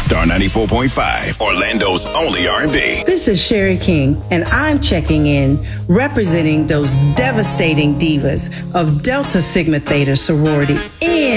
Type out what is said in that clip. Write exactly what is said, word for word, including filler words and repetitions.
Star ninety-four point five, Orlando's only R and B. This is Sherry King, and I'm checking in, representing those devastating divas of Delta Sigma Theta sorority in